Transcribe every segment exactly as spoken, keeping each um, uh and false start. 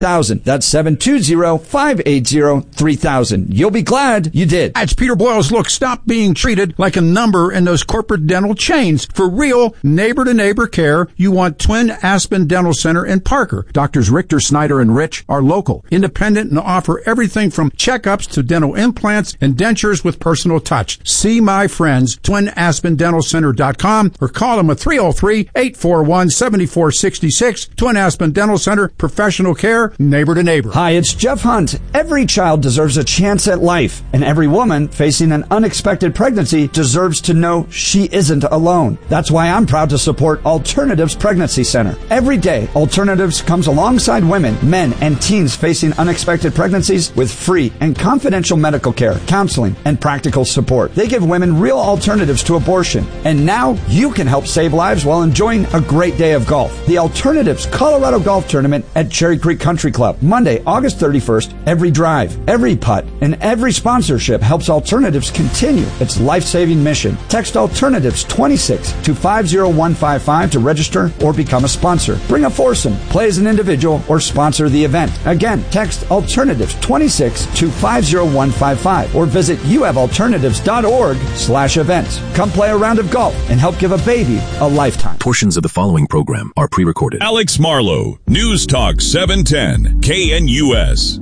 thousand. That's seven two zero, five eight zero, three thousand. You'll be glad you did. That's Peter Boyles. Look, stop being treated like a number in those corporate dental chains. For real, neighbor-to-neighbor care, you want Twin Aspen Dental Center in Parker. Doctors Richter, Snyder, and Rich are local, independent, and offer everything from checkups to dental implants and dentures with personal touch. See my friends, twin aspen dental center dot com, or call them at three oh three, eight four one, seven four six six. Twin Aspen Dental Center, professional care, neighbor to neighbor. Hi, it's Jeff Hunt. Every child deserves a chance at life, and every woman facing an unexpected pregnancy deserves to know she isn't alone. That's why I'm proud to support Alternatives Pregnancy Center. Every day, Alternatives comes alongside women, men, and teens facing unexpected pregnancies with free and confidential medical care, counseling, and practical support. They give women real alternatives to abortion, and now you can help save lives while enjoying a great day of golf. The Alternatives Colorado Golf Tournament at Cherry Creek Country Club, Monday, August thirty-first. Every drive, every putt, and every sponsorship helps Alternatives continue its life-saving mission. Text Alternatives twenty-six to five zero one five five to register or become a sponsor. Bring a foursome, play as an individual, or sponsor the event. Again, text Alternatives twenty-six to five zero one five five or visit you have alternatives dot org slash events. Come play a round of golf and help give a baby a lifetime. Portions of the following program are pre-recorded. Alex Marlow, News Talk seven ten, K N U S.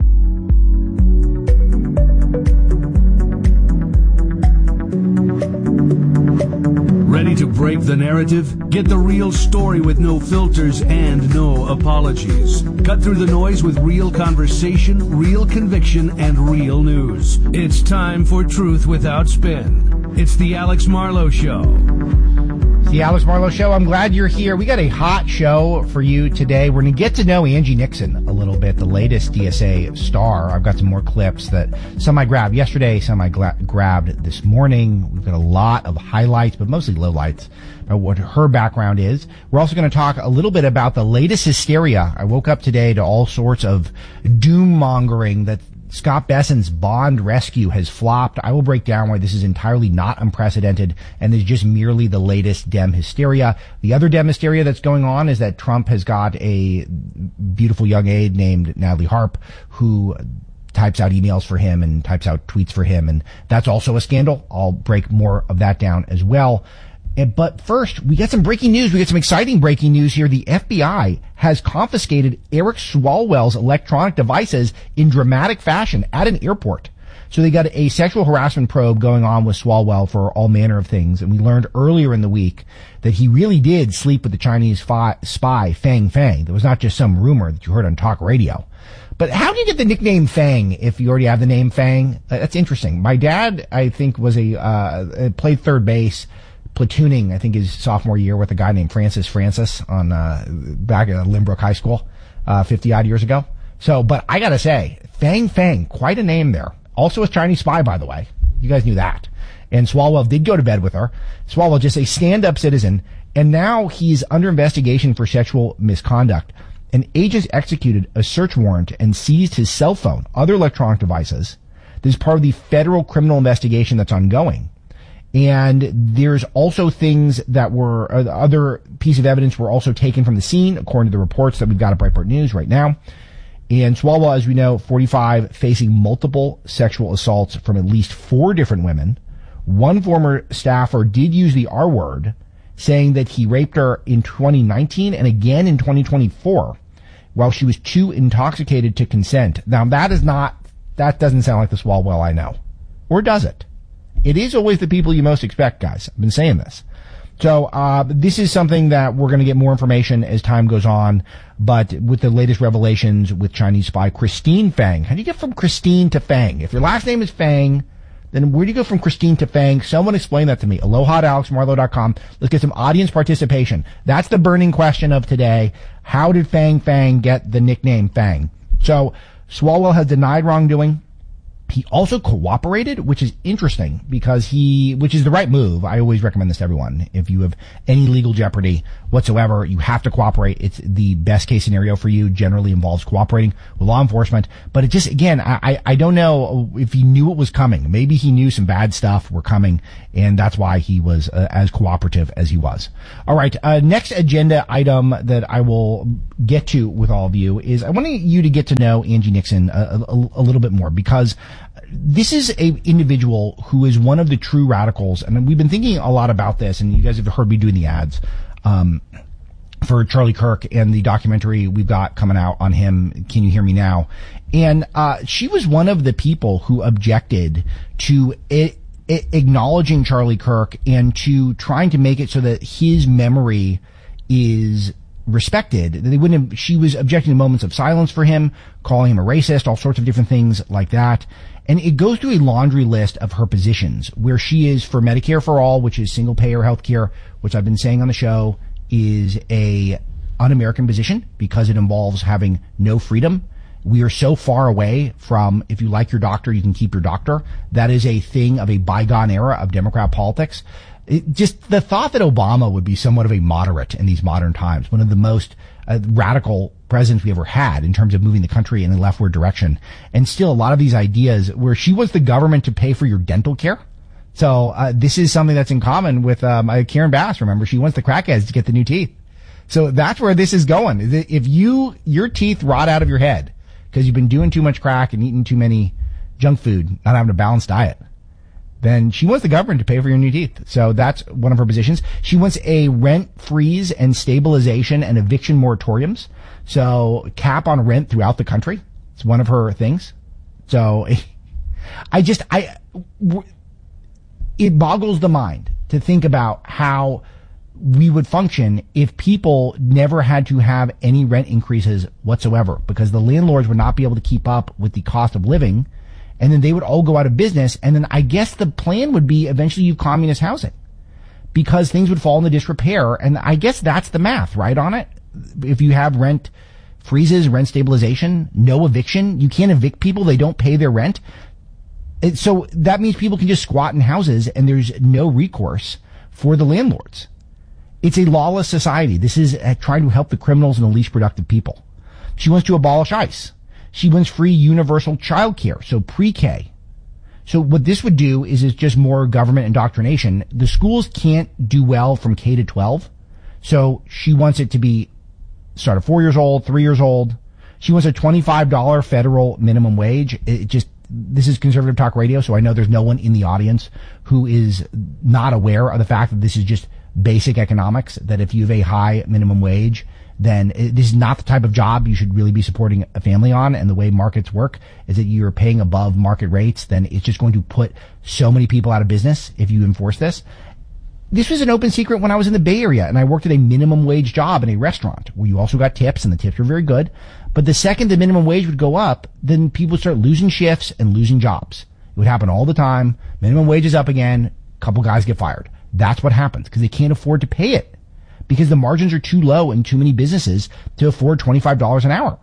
Ready to break the narrative? Get the real story with no filters and no apologies. Cut through the noise with real conversation, real conviction, and real news. It's time for Truth Without Spin. It's the Alex Marlow Show. The Alex Marlow Show. I'm glad you're here. We got a hot show for you today. We're going to get to know Angie Nixon a little bit, the latest D S A star. I've got some more clips that some I grabbed yesterday, some I gra- grabbed this morning. We've got a lot of highlights, but mostly lowlights about what her background is. We're also going to talk a little bit about the latest hysteria. I woke up today to all sorts of doom mongering that Scott Besson's bond rescue has flopped. I will break down why this is entirely not unprecedented and is just merely the latest Dem hysteria. The other Dem hysteria that's going on is that Trump has got a beautiful young aide named Natalie Harp who types out emails for him and types out tweets for him, and that's also a scandal. I'll break more of that down as well. But first, we got some breaking news. We got some exciting breaking news here. The F B I has confiscated Eric Swalwell's electronic devices in dramatic fashion at an airport. So they got a sexual harassment probe going on with Swalwell for all manner of things. And we learned earlier in the week that he really did sleep with the Chinese fi- spy Fang Fang. There was not just some rumor that you heard on talk radio. But how do you get the nickname Fang if you already have the name Fang? Uh, that's interesting. My dad, I think, was a uh, played third base, platooning, I think, his sophomore year with a guy named Francis Francis on uh, back at Limbrook High School, uh, fifty odd years ago. So, but I gotta say, Fang Fang, quite a name there. Also a Chinese spy, by the way. You guys knew that. And Swalwell did go to bed with her. Swalwell, just a stand-up citizen, and now he's under investigation for sexual misconduct. And agents executed a search warrant and seized his cell phone, other electronic devices. This is part of the federal criminal investigation that's ongoing. And there's also things that were, uh, other piece of evidence were also taken from the scene, according to the reports that we've got at Breitbart News right now. And Swalwell, as we know, forty-five, facing multiple sexual assaults from at least four different women. One former staffer did use the R word, saying that he raped her in twenty nineteen and again in twenty twenty-four, while she was too intoxicated to consent. Now that is not, that doesn't sound like the Swalwell I know. Or does it? It is always the people you most expect, guys. I've been saying this. So, uh, this is something that we're going to get more information as time goes on, but with the latest revelations with Chinese spy Christine Fang. How do you get from Christine to Fang? If your last name is Fang, then where do you go from Christine to Fang? Someone explain that to me. Aloha at alex marlow dot com. Let's get some audience participation. That's the burning question of today. How did Fang Fang get the nickname Fang? So, Swalwell has denied wrongdoing. He also cooperated, which is interesting because he, which is the right move. I always recommend this to everyone. If you have any legal jeopardy whatsoever, you have to cooperate. It's the best case scenario for you. Generally involves cooperating with law enforcement. But it just, again, I, I don't know if he knew it was coming. Maybe he knew some bad stuff were coming, and that's why he was uh, as cooperative as he was. All right. Uh, next agenda item that I will get to with all of you is I want you to get to know Angie Nixon a, a, a little bit more, because this is a individual who is one of the true radicals, and we've been thinking a lot about this, and you guys have heard me doing the ads um, for Charlie Kirk and the documentary we've got coming out on him, Can You Hear Me Now? And uh, she was one of the people who objected to it, it acknowledging Charlie Kirk and to trying to make it so that his memory is respected. They wouldn't have, she was objecting to moments of silence for him, calling him a racist, all sorts of different things like that. And it goes through a laundry list of her positions, where she is for Medicare for all, which is single payer health care, which I've been saying on the show is a un-American position because it involves having no freedom. We are so far away from, if you like your doctor, you can keep your doctor. That is a thing of a bygone era of Democrat politics. It, just the thought that Obama would be somewhat of a moderate in these modern times, one of the most uh, radical presidents we ever had in terms of moving the country in a leftward direction. And still a lot of these ideas where she wants the government to pay for your dental care. So uh, this is something that's in common with um, uh, Karen Bass. Remember, she wants the crackheads to get the new teeth. So that's where this is going. If you your teeth rot out of your head because you've been doing too much crack and eating too many junk food, not having a balanced diet, then she wants the government to pay for your new teeth. So that's one of her positions. She wants a rent freeze and stabilization and eviction moratoriums. So cap on rent throughout the country. It's one of her things. So I just, I, it boggles the mind to think about how we would function if people never had to have any rent increases whatsoever, because the landlords would not be able to keep up with the cost of living. And then they would all go out of business. And then I guess the plan would be eventually you communist housing, because things would fall into disrepair. And I guess that's the math, right, on it. If you have rent freezes, rent stabilization, no eviction, you can't evict people. They don't pay their rent. And so that means people can just squat in houses and there's no recourse for the landlords. It's a lawless society. This is uh, trying to help the criminals and the least productive people. She wants to abolish ICE. She wants free universal child care, so pre-K. So what this would do is it's just more government indoctrination. The schools can't do well from K to twelve. So she wants it to be start at four years old, three years old. She wants a twenty-five dollars federal minimum wage. It just, this is conservative talk radio, so I know there's no one in the audience who is not aware of the fact that this is just basic economics, that if you have a high minimum wage, then it, this is not the type of job you should really be supporting a family on. And the way markets work is that you're paying above market rates, then it's just going to put so many people out of business if you enforce this. This was an open secret when I was in the Bay Area and I worked at a minimum wage job in a restaurant where you also got tips, and the tips were very good. But the second the minimum wage would go up, then people would start losing shifts and losing jobs. It would happen all the time. Minimum wage is up again. A couple guys get fired. That's what happens because they can't afford to pay it, because the margins are too low in too many businesses to afford twenty-five dollars an hour.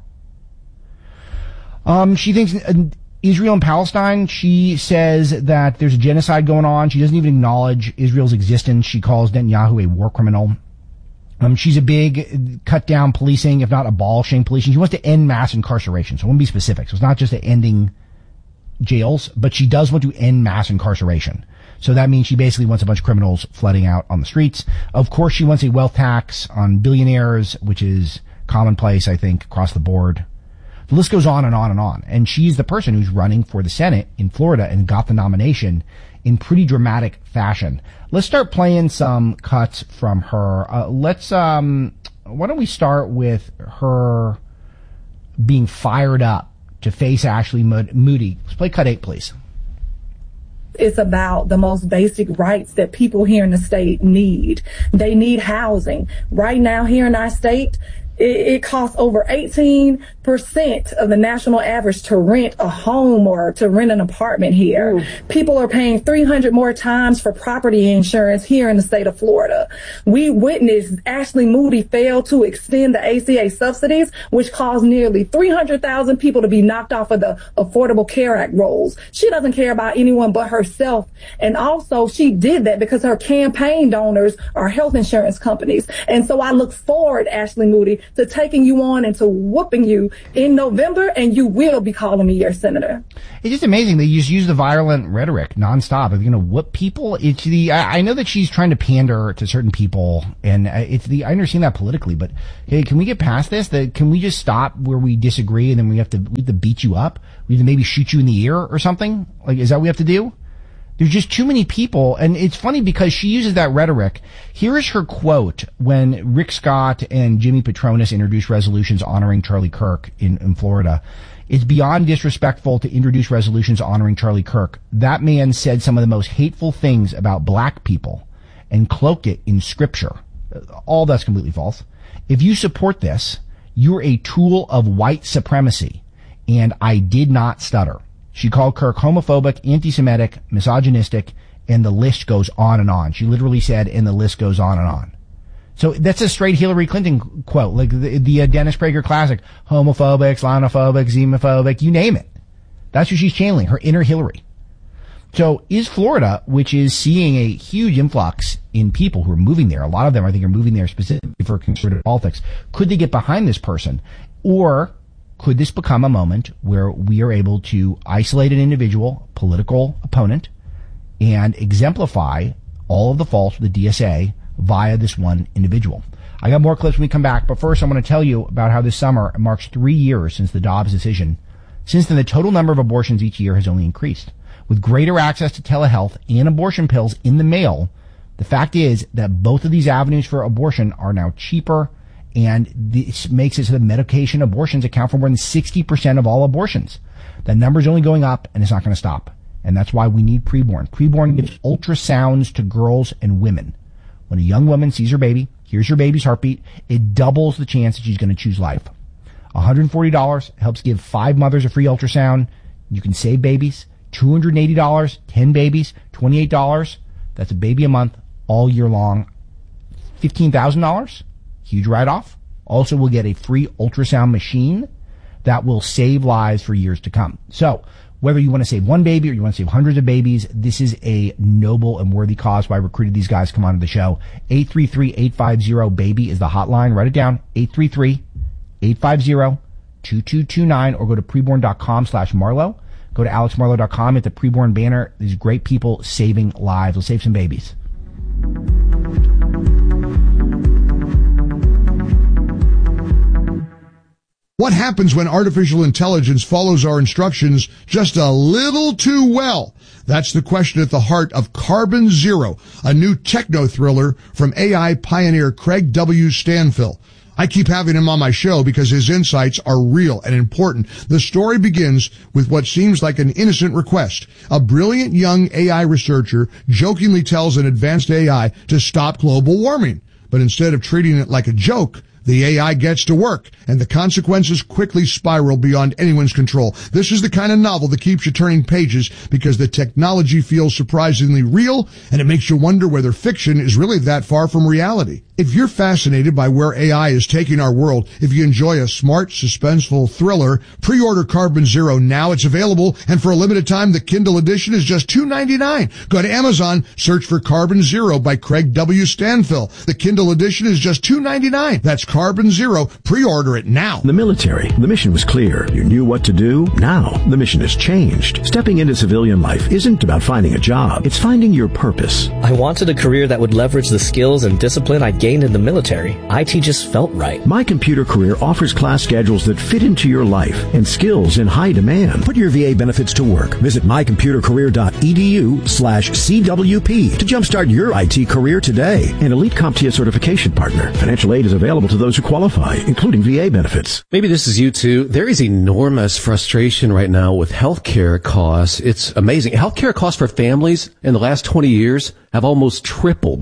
Um, she thinks uh, Israel and Palestine, she says that there's a genocide going on. She doesn't even acknowledge Israel's existence. She calls Netanyahu a war criminal. Um, she's a big cut down policing, if not abolishing policing. She wants to end mass incarceration. So I want to be specific. So it's not just ending jails, but she does want to end mass incarceration. So that means she basically wants a bunch of criminals flooding out on the streets. Of course, she wants a wealth tax on billionaires, which is commonplace, I think, across the board. The list goes on and on and on. And she's the person who's running for the Senate in Florida and got the nomination in pretty dramatic fashion. Let's start playing some cuts from her. Uh, let's, um, why don't we start with her being fired up to face Ashley Moody. Let's play cut eight, please. It's about the most basic rights that people here in the state need. They need housing. Right now here in our state, It, it costs over eighteen percent of the national average to rent a home or to rent an apartment here. Ooh. People are paying three hundred more times for property insurance here in the state of Florida. We witnessed Ashley Moody fail to extend the A C A subsidies, which caused nearly three hundred thousand people to be knocked off of the Affordable Care Act rolls. She doesn't care about anyone but herself. And also she did that because her campaign donors are health insurance companies. And so I look forward, Ashley Moody, to taking you on and to whooping you in November, and you will be calling me your senator. It's just amazing. They just use the violent rhetoric nonstop. Are they going to whoop people? It's the, I, I know that she's trying to pander to certain people, and it's the, I understand that politically, but hey, can we get past this? The, can we just stop where we disagree and then we have to, we have to beat you up? We have to maybe shoot you in the ear or something? Like, is that what we have to do? There's just too many people, and it's funny because she uses that rhetoric. Here is her quote when Rick Scott and Jimmy Patronis introduced resolutions honoring Charlie Kirk in, in Florida. It's beyond disrespectful to introduce resolutions honoring Charlie Kirk. That man said some of the most hateful things about black people and cloaked it in scripture. All that's completely false. If you support this, you're a tool of white supremacy, and I did not stutter. She called Kirk homophobic, anti-Semitic, misogynistic, and the list goes on and on. She literally said, and the list goes on and on. So that's a straight Hillary Clinton quote, like the, the uh, Dennis Prager classic, homophobic, Islamophobic, xenophobic, you name it. That's what she's channeling, her inner Hillary. So is Florida, which is seeing a huge influx in people who are moving there, a lot of them I think are moving there specifically for conservative politics, could they get behind this person? Or could this become a moment where we are able to isolate an individual political opponent and exemplify all of the faults of the D S A via this one individual? I got more clips when we come back, but first I want to tell you about how this summer marks three years since the Dobbs decision. Since then, the total number of abortions each year has only increased. With greater access to telehealth and abortion pills in the mail, the fact is that both of these avenues for abortion are now cheaper, and this makes it so that medication abortions account for more than sixty percent of all abortions. That number's only going up, and it's not going to stop. And that's why we need preborn. Preborn gives ultrasounds to girls and women. When a young woman sees her baby, hears her baby's heartbeat, it doubles the chance that she's going to choose life. one hundred forty dollars helps give five mothers a free ultrasound. You can save babies. two hundred eighty dollars, ten babies, twenty-eight dollars. That's a baby a month all year long. fifteen thousand dollars. Huge write-off. Also, we'll get a free ultrasound machine that will save lives for years to come. So, whether you want to save one baby or you want to save hundreds of babies, this is a noble and worthy cause. Why I recruited these guys to come onto the show. eight three three, eight five zero, BABY is the hotline. Write it down. eight three three, eight five zero, two two two nine or go to preborn.com slash Marlowe. Go to alex marlowe dot com at the preborn banner. These great people saving lives. We'll save some babies. What happens when artificial intelligence follows our instructions just a little too well? That's the question at the heart of Carbon Zero, a new techno thriller from A I pioneer Craig W. Stanfill. I keep having him on my show because his insights are real and important. The story begins with what seems like an innocent request. A brilliant young A I researcher jokingly tells an advanced A I to stop global warming. But instead of treating it like a joke, the A I gets to work, and the consequences quickly spiral beyond anyone's control. This is the kind of novel that keeps you turning pages because the technology feels surprisingly real, and it makes you wonder whether fiction is really that far from reality. If you're fascinated by where A I is taking our world, if you enjoy a smart, suspenseful thriller, pre-order Carbon Zero now. It's available, and for a limited time, the Kindle edition is just two ninety-nine. Go to Amazon, search for Carbon Zero by Craig W. Stanfill. The Kindle edition is just two ninety-nine. That's Carbon Zero. Pre-order it now. In the military, the mission was clear. You knew what to do. Now, the mission has changed. Stepping into civilian life isn't about finding a job. It's finding your purpose. I wanted a career that would leverage the skills and discipline I gained in the military. I T just felt right. My Computer Career offers class schedules that fit into your life and skills in high demand. Put your V A benefits to work. Visit mycomputercareer.edu slash CWP to jumpstart your I T career today. An Elite CompTIA certification partner. Financial aid is available to those who qualify, including V A benefits. Maybe this is you too. There is enormous frustration right now with healthcare costs. It's amazing. Healthcare costs for families in the last twenty years have almost tripled.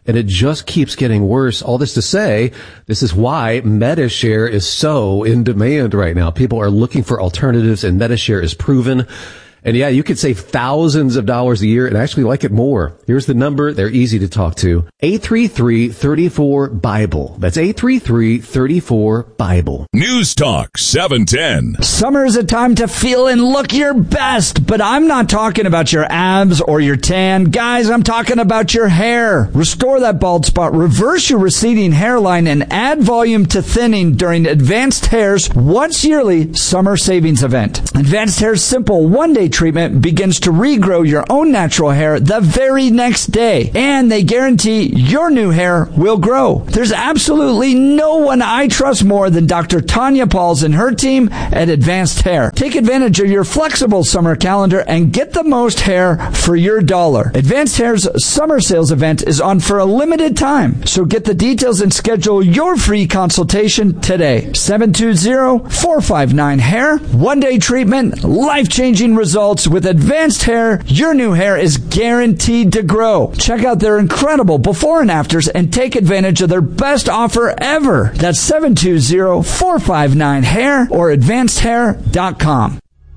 and it just keeps getting worse. All this to say, this is why MediShare is so in demand right now. People are looking for alternatives, and MediShare is proven. And yeah, you could save thousands of dollars a year and actually like it more. Here's the number. They're easy to talk to. eight three three, three four, BIBLE. That's eight three three, three four, BIBLE. News Talk seven ten. Summer is a time to feel and look your best, but I'm not talking about your abs or your tan. Guys, I'm talking about your hair. Restore that bald spot, reverse your receding hairline, and add volume to thinning during Advanced Hair's once yearly summer savings event. Advanced Hair's simple one-day treatment begins to regrow your own natural hair the very next day, and they guarantee your new hair will grow. There's absolutely no one I trust more than Doctor Tanya Pauls and her team at Advanced Hair. Take advantage of your flexible summer calendar and get the most hair for your dollar. Advanced Hair's summer sales event is on for a limited time, so get the details and schedule your free consultation today. seven two zero, four five nine, hair. One-day treatment, life-changing results. With Advanced Hair, your new hair is guaranteed to grow. Check out their incredible before and afters and take advantage of their best offer ever. That's seven two zero, four five nine, hair or advanced hair dot com.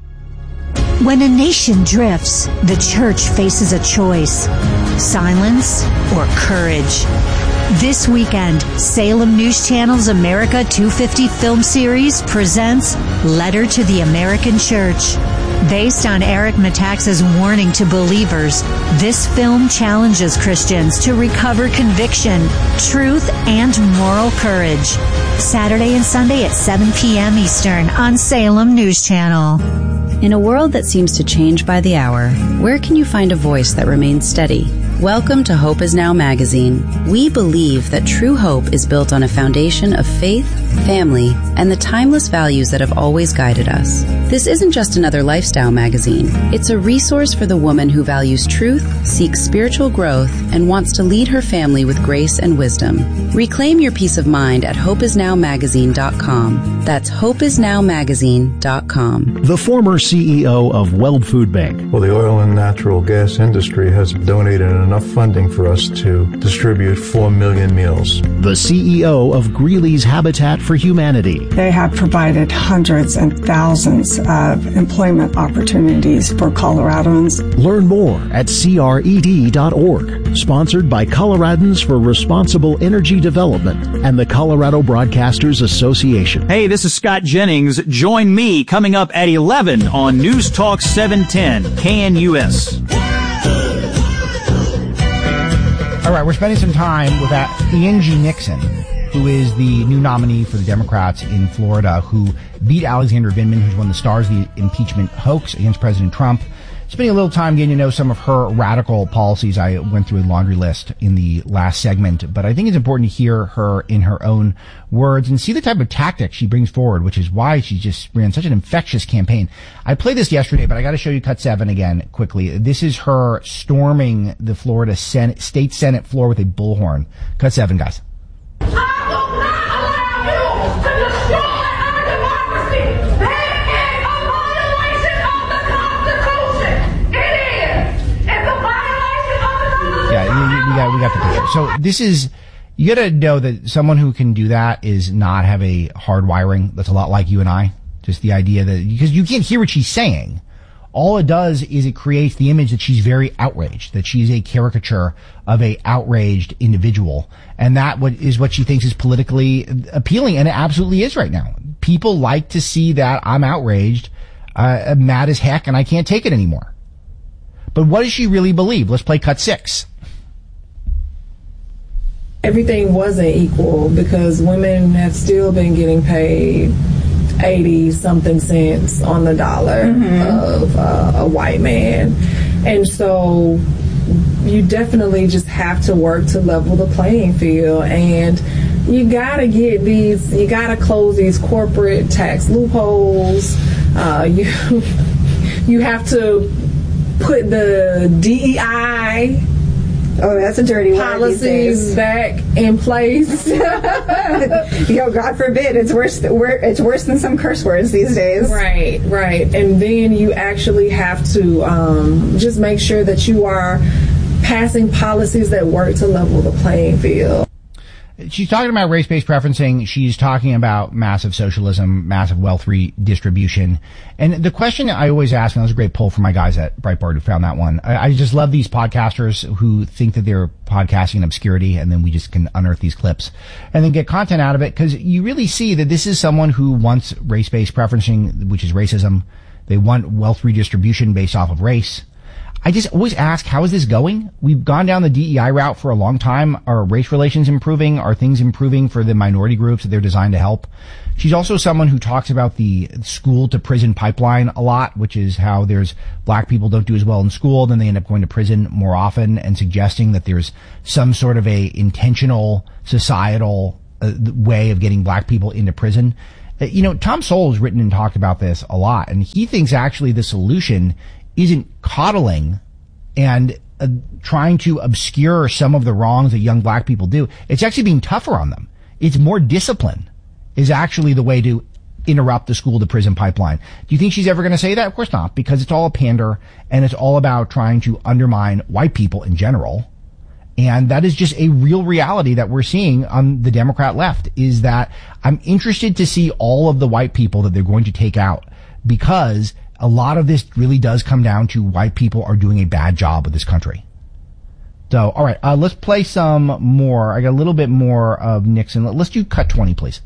When a nation drifts, the church faces a choice: silence or courage. This weekend, Salem News Channel's America two fifty film series presents Letter to the American Church. Based on Eric Metaxas' warning to believers, this film challenges Christians to recover conviction, truth, and moral courage. Saturday and Sunday at seven p.m. Eastern on Salem News Channel. In a world that seems to change by the hour, where can you find a voice that remains steady? Welcome to Hope Is Now magazine. We believe that true hope is built on a foundation of faith, family, and the timeless values that have always guided us. This isn't just another lifestyle magazine. It's a resource for the woman who values truth, seeks spiritual growth, and wants to lead her family with grace and wisdom. Reclaim your peace of mind at hope is now magazine dot com. That's hope is now magazine dot com. The former C E O of Weld Food Bank. Well, the oil and natural gas industry has donated enough funding for us to distribute four million meals. The C E O of Greeley's Habitat for Humanity. They have provided hundreds and thousands of employment opportunities for Coloradans. Learn more at C R E D dot org. Sponsored by Coloradans for Responsible Energy Development and the Colorado Broadcasters Association. Hey, this is Scott Jennings. Join me coming up at eleven on News Talk seven ten, K N U S. All right, we're spending some time with that Angie Nixon, who is the new nominee for the Democrats in Florida, who beat Alexander Vindman, who's one of the stars of the impeachment hoax against President Trump. Spending a little time getting to know some of her radical policies. I went through a laundry list in the last segment, but I think it's important to hear her in her own words and see the type of tactics she brings forward, which is why she just ran such an infectious campaign. I played this yesterday, but I got to show you cut seven again quickly. This is her storming the Florida Senate, state Senate floor with a bullhorn. Cut seven, guys. We got, we got the picture. So this is, you gotta know that someone who can do that is not have a hard wiring that's a lot like you and I. Just the idea that, because you can't hear what she's saying. All it does is it creates the image that she's very outraged, that she's a caricature of a outraged individual. And that what is what she thinks is politically appealing, and it absolutely is right now. People like to see that I'm outraged, uh, mad as heck, and I can't take it anymore. But what does she really believe? Let's play cut six. Everything wasn't equal because women have still been getting paid eighty something cents on the dollar mm-hmm. of uh, a white man. And so you definitely just have to work to level the playing field, and you gotta get these, you gotta close these corporate tax loopholes. Uh, you, you have to put the D E I Oh, that's a dirty word. Policies back in place. Yo, God forbid, it's worse. It's worse than some curse words these days. Right, right. And then you actually have to um, just make sure that you are passing policies that work to level the playing field. She's talking about race-based preferencing. She's talking about massive socialism, massive wealth redistribution. And the question I always ask, and that was a great poll from my guys at Breitbart who found that one. I, I just love these podcasters who think that they're podcasting in obscurity, and then we just can unearth these clips and then get content out of it, because you really see that this is someone who wants race-based preferencing, which is racism. They want wealth redistribution based off of race. I just always ask, how is this going? We've gone down the D E I route for a long time. Are race relations improving? Are things improving for the minority groups that they're designed to help? She's also someone who talks about the school to prison pipeline a lot, which is how there's black people don't do as well in school, then they end up going to prison more often, and suggesting that there's some sort of a intentional societal uh, way of getting black people into prison. Uh, you know, Tom Sowell has written and talked about this a lot, and he thinks actually the solution isn't coddling and uh, trying to obscure some of the wrongs that young black people do. It's actually being tougher on them. It's more discipline is actually the way to interrupt the school to prison pipeline. Do you think she's ever going to say that? Of course not, because it's all a pander, and it's all about trying to undermine white people in general. And that is just a real reality that we're seeing on the Democrat left, is that I'm interested to see all of the white people that they're going to take out, because a lot of this really does come down to white people are doing a bad job with this country. So, all right, uh, let's play some more. I got a little bit more of Nixon. Let's do cut twenty, please.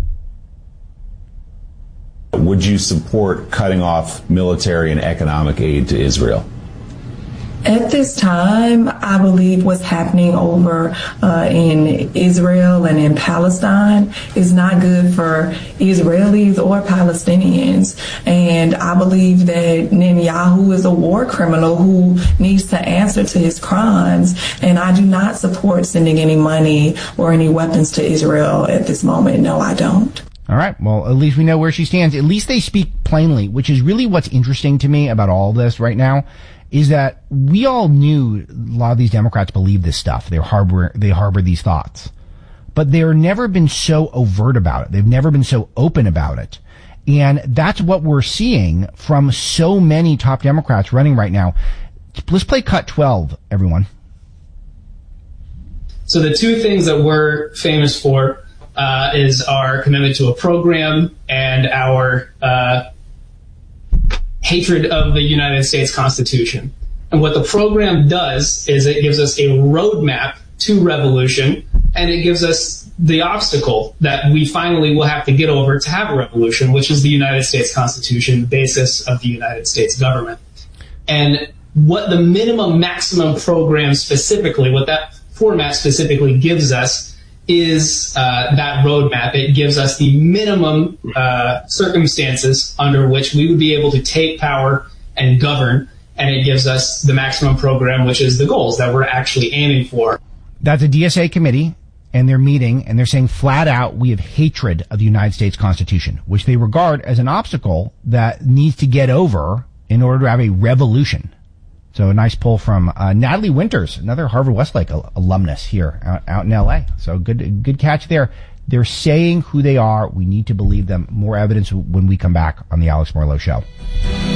Would you support cutting off military and economic aid to Israel? At this time, I believe what's happening over uh, in Israel and in Palestine is not good for Israelis or Palestinians. And I believe that Netanyahu is a war criminal who needs to answer to his crimes. And I do not support sending any money or any weapons to Israel at this moment. No, I don't. All right. Well, at least we know where she stands. At least they speak plainly, which is really what's interesting to me about all this right now. Is that we all knew a lot of these Democrats believe this stuff. They harbor, they harbor these thoughts. But they've never been so overt about it. They've never been so open about it. And that's what we're seeing from so many top Democrats running right now. Let's play cut twelve, everyone. So the two things that we're famous for uh, is our commitment to a program and our uh hatred of the United States Constitution. And what the program does is it gives us a roadmap to revolution, and it gives us the obstacle that we finally will have to get over to have a revolution, which is the United States Constitution, the basis of the United States government. And what the minimum maximum program specifically, what that format specifically gives us is uh, that roadmap. It gives us the minimum uh, circumstances under which we would be able to take power and govern, and it gives us the maximum program, which is the goals that we're actually aiming for. That's a D S A committee, and they're meeting, and they're saying flat out, we have hatred of the United States Constitution, which they regard as an obstacle that needs to get over in order to have a revolution. So a nice poll from uh, Natalie Winters, another Harvard Westlake al- alumnus here out, out in L A. So good, good catch there. They're saying who they are. We need to believe them. More evidence when we come back on the Alex Marlowe Show.